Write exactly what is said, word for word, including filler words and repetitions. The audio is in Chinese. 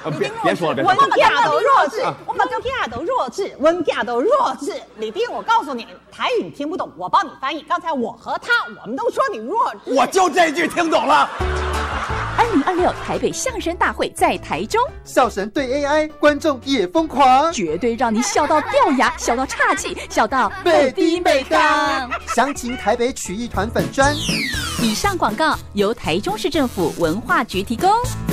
别别说了，别说了。我家都弱智， 啊、 我们家都弱智，我们家都弱智。李丁，我告诉你，台语你听不懂，我帮你翻译。刚才我和他，我们都说你弱智。 我就这句听懂了。 二零二六台北相声大会在台中， 笑神对 A I， 观众也疯狂， 绝对让你笑到掉牙，笑到岔气，笑到美低美当。 详情台北曲艺团粉专。 以上广告由台中市政府文化局提供。